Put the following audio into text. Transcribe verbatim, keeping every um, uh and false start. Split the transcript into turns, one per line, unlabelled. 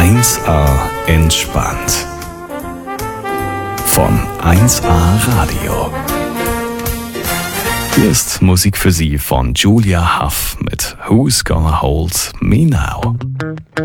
eins A entspannt. Von eins A Radio. Hier ist Musik für Sie von Julia Huff mit Who's Gonna Hold Me Now.